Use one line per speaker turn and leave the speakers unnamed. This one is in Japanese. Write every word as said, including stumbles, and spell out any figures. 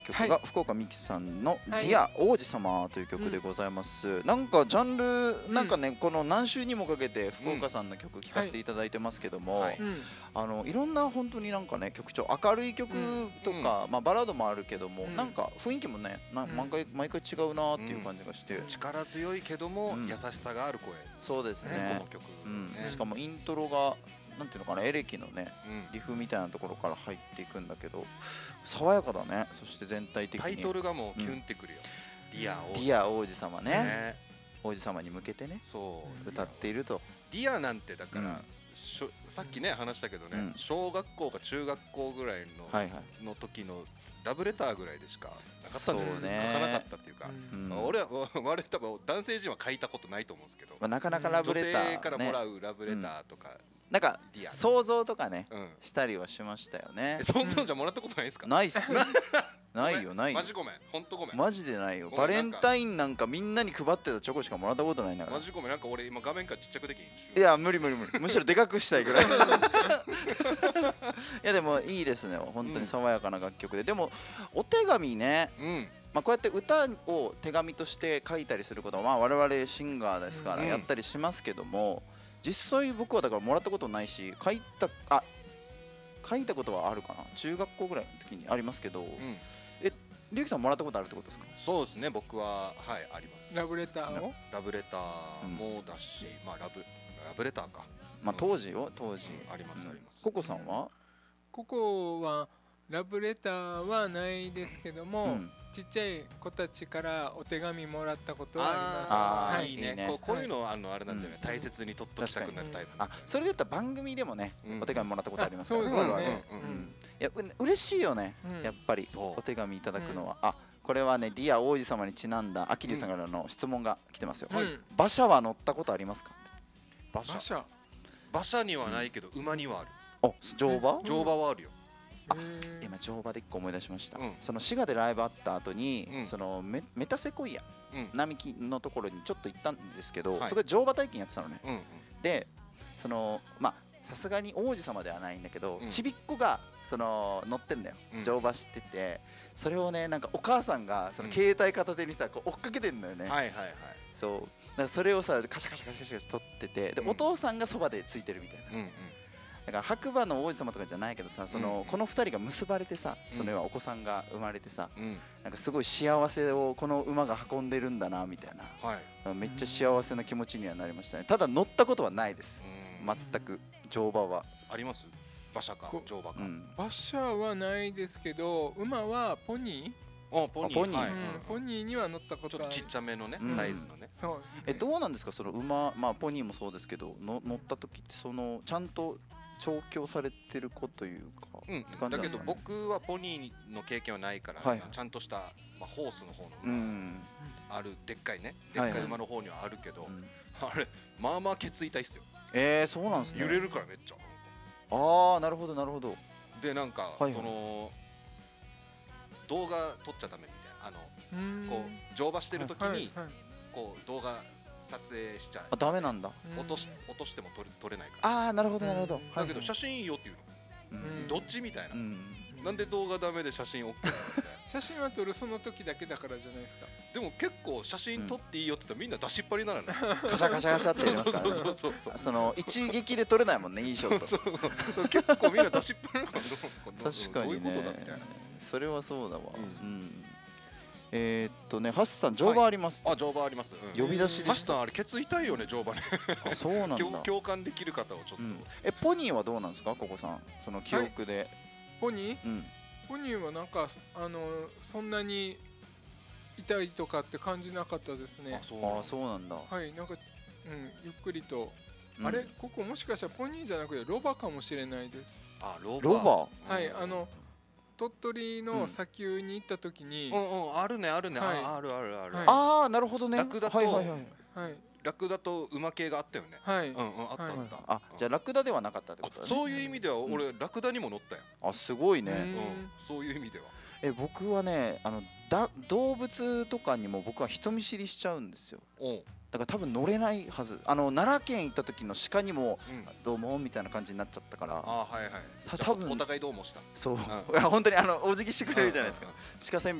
曲が福岡美希さんの「ディア王子様」という曲でございます、うん、なんかジャンルなんかね、うん、この何週にもかけて福岡さんの曲聴かせていただいてますけども、はい、あのいろんな本当になんかね曲調明るい曲とか、うん、まあ、バラードもあるけども、うん、なんか雰囲気もねな毎回毎回違うなっていう感じがして、うん、
力強いけども優しさがある声、
そうですね、
この曲、
ね、うん、しかもイントロがなんていうのかな、エレキのね、うん、リフみたいなところから入っていくんだけど爽やかだね。そして全体的に
タイトルがもうキュンってくるよ、
うん、ディア王子様、ディア王子様 ね, ね王子様に向けてね、そう歌っていると。
ディアなんてだから、うん、しょさっきね話したけどね、うん、小学校か中学校ぐらいの、はいはい、の時のラブレターぐらいでしかなかったんじゃないですか、ね、書かなかったっていうか、うん、俺は我多分男性陣は書いたことないと思うんですけど、
まあ、なかなかラブレター、ね、
女性からもらうラブレターとか、うん、
なんか想像とかね、うん、したりはしましたよね。
想像じゃもらったことないですか？
ないっすないよないよ、
マジごめん、ほんとごめん、
マジでないよ。バレンタインなんかみんなに配ってたチョコしかもらったことないんだから。
マジごめん、なんか俺今画面からちっちゃくできん。
いや無理無理無理、むしろでかくしたいぐらいいやでもいいですね、本当に爽やかな楽曲で、うん、でもお手紙ね、うん、まあこうやって歌を手紙として書いたりすることは、まあ我々シンガーですからやったりしますけども、うん、実際僕はだからもらったことないし、書いたあ書いたことはあるかな、中学校ぐらいの時にありますけど、うん、えりゅうきさんもらったことあるってことですか？
そうですね、僕ははいあります。
ラブレターを
ラブレターもだし、うん、まあラブラブレターか、
まあ当時よ当時、
うん、ありますあります。
ココさんは？
ココはラブレターはないですけども、うん、ちっちゃい子たちからお手紙もらったことはあります。
ああ、いいね。こうこういうのあのあれなんだよね、大切に取っときたくなるタイプ。
あ、それで言ったら番組でもね、お手紙もらったことあります
からね。そうですね。
いや嬉しいよね、やっぱりお手紙いただくのは。あ、これはね、ディア王子様にちなんだアキリュウさんからの質問が来てますよ。馬車は乗ったことありますか？
馬車？馬車にはないけど馬にはある。
あ、乗馬？
乗馬はあるよ。
あ、今乗馬でいっこ思い出しました、うん、その滋賀でライブあった後に、うん、その メ, メタセコイア、うん、並木のところにちょっと行ったんですけど、はい、そこで乗馬体験やってたのね、うんうん、でそのまあさすがに王子様ではないんだけど、うん、ちびっ子がその乗ってんだよ、うん、乗馬してて、それをねなんかお母さんがその携帯片手にさこう追っかけてんのよね、
はいはいはい、
そうだからそれをさカシャカシャカシャカシャ撮ってて、で、うん、お父さんがそばでついてるみたいな、うんうん、だから白馬の王子様とかじゃないけどさ、その、うん、このふたりが結ばれてさ、そのお子さんが生まれてさ、うん、なんかすごい幸せをこの馬が運んでるんだなみたいな、はい、めっちゃ幸せな気持ちにはなりましたね。ただ乗ったことはないです、全く。乗馬は
あります？馬車か乗馬か、うん、
馬車はないですけど、馬はポニ
ー、ポニー、
ポニー、はい、うん、ポニーには乗ったことある。
ちょっとちっちゃめのね、うん、サイズのね。
そうですね。
え、どうなんですかその馬、まあポニーもそうですけど、の乗った時ってそのちゃんと調教されてる子というか、
うん、だけど僕はポニーの経験はないから、はい、ちゃんとした、まあ、ホースの方の馬、うん、あるでっかいね、でっかい馬の方にはあるけど、はいはい、あれまあまあケツ痛いっすよ。
えー、そうなんですね。
揺れるからめっちゃ。
ああ、なるほどなるほど。
でなんか、はいはい、その動画撮っちゃダメみたいな、あのこう乗馬してる時に、はいはい、こう動画撮影しちゃう。
あ、ダメなんだ。
落とし落としても撮れ撮れないから。
ああ、なるほどなるほど。
だけど写真いいよっていうの。どっちみたいな。なんで動画ダメで写真 OK なのみたいな。
写真は撮るその時だけだからじゃないですか。
でも結構写真撮っていいよって言ったらみんな出しっぱりならない。
カシャカシャカシャってやりますからね。
そうそうそうそう。
その一撃で撮れないもんね、いいショット。
そうそう結構みんな出しっぱりなの。
確かにね。
どういうことだみたいな。
それはそうだわ。うん。えっとね、ハッサン乗馬あります。
あ、乗馬あります。
呼び出しでした。
ハッサンあれケツ痛いよね、乗馬ね。
あ、そうなんだ。
共感できる方をちょっと。
え、ポニーはどうなんですか、ココさん。その記憶で。
ポニー？うん。ポニーはなんかあのそんなに痛いとかって感じなかったですね。
あ、そうなんだ。
はい、なんか、うん、ゆっくりと、うん、あれここもしかしたらポニーじゃなくてロバかもしれないです。
あ、ロバ。
ロ
バ。はい、あの鳥取の砂丘に行った時に、
うん、うんうん、あるねあるね、はい、あ, あるあるある、はい、
ああ、なるほどね。
ラクダと、
はいはいはい、
はい、
ラクダと馬系があったよね。
はい、
うんうん、あったあった、はい、
あ、じゃあラクダではなかったってことだね。
そういう意味では俺、うん、ラクダにも乗ったよ。
あ、すごいね。
うん、そういう意味では。
え、僕はね、あのだ動物とかにも僕は人見知りしちゃうんですよ。 だから多分乗れないはず。あの奈良県行った時の鹿にもどうもみたいな感じになっちゃったから、あ
あはいはい、
多分
お互いどうもした。
そう、いや本当にあのお辞儀してくれるじゃないですか。鹿せん